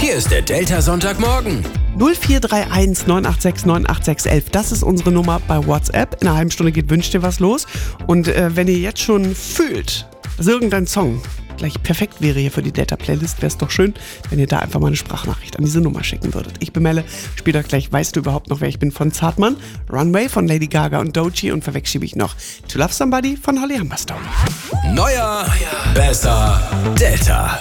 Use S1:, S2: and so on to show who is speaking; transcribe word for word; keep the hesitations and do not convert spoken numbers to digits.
S1: Hier ist der Delta Sonntagmorgen.
S2: null vier drei eins neun acht sechs neun acht sechs eins eins, das ist unsere Nummer bei WhatsApp. In einer halben Stunde geht Wünsch dir was los. Und äh, wenn ihr jetzt schon fühlt, dass irgendein Song gleich perfekt wäre hier für die Delta-Playlist, wäre es doch schön, wenn ihr da einfach mal eine Sprachnachricht an diese Nummer schicken würdet. Ich bin Melle, spiele euch gleich Weißt du überhaupt noch, wer ich bin von Zartmann, Runway von Lady Gaga und Doechii und vorweg schiebe ich noch To Love Somebody von Holly Humberstone.
S1: Neuer, besser, Delta.